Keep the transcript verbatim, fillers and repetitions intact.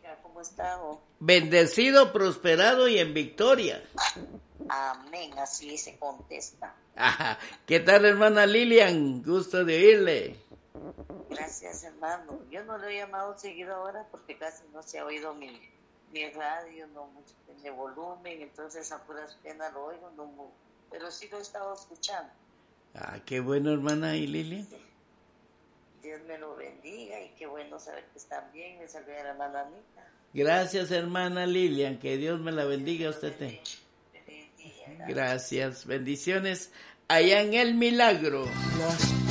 bendiga. ¿Cómo está? Oh? Bendecido, prosperado y en victoria. Amén, así se contesta. Ajá. ¿Qué tal, hermana Lilian? Gusto de oírle. Gracias, hermano. Yo no lo he llamado seguido ahora porque casi no se ha oído mi, mi radio, no mucho tiene volumen, entonces a puras penas lo oigo, no, pero sí lo he estado escuchando. Ah, qué bueno, hermana y Lilian. Sí. Dios me lo bendiga y qué bueno saber que están bien. Me saludé a la hermana Anita. Gracias, hermana Lilian, que Dios me la bendiga a usted. Feliz día, gracias. Gracias, bendiciones allá en El Milagro. Las